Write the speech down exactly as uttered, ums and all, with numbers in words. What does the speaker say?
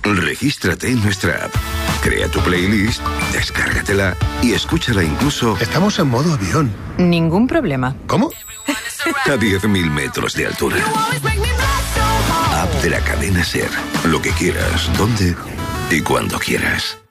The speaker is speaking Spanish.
Regístrate en nuestra app. Crea tu playlist, descárgatela y escúchala incluso... Estamos en modo avión. Ningún problema. ¿Cómo? A diez mil metros de altura. App de la cadena SER. Lo que quieras, dónde y cuando quieras.